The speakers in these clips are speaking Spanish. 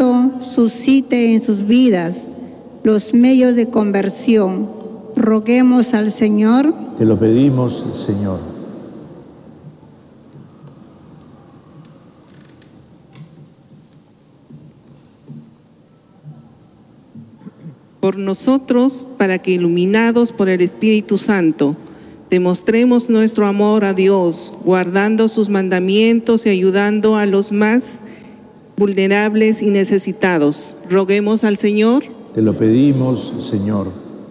Santo suscite en sus vidas los medios de conversión. Roguemos al Señor. Te lo pedimos, Señor. Por nosotros, para que iluminados por el Espíritu Santo, demostremos nuestro amor a Dios, guardando sus mandamientos y ayudando a los más vulnerables y necesitados. Roguemos al Señor. Te lo pedimos, Señor.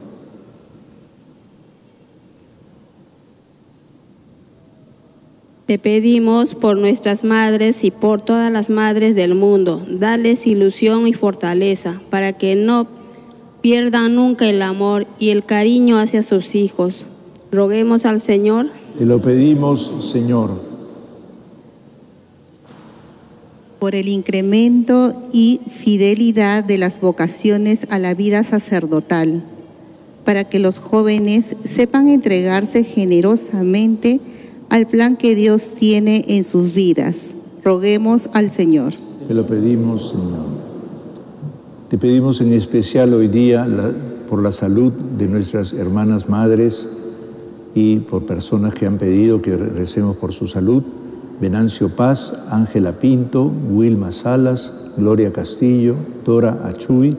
Te pedimos por nuestras madres y por todas las madres del mundo, dales ilusión y fortaleza para que no pierdan nunca el amor y el cariño hacia sus hijos. Roguemos al Señor. Te lo pedimos, Señor. Por el incremento y fidelidad de las vocaciones a la vida sacerdotal, para que los jóvenes sepan entregarse generosamente al plan que Dios tiene en sus vidas. Roguemos al Señor. Te lo pedimos, Señor. Te pedimos en especial hoy día por la salud de nuestras hermanas madres y por personas que han pedido que recemos por su salud. Venancio Paz, Ángela Pinto, Wilma Salas, Gloria Castillo, Dora Achuy,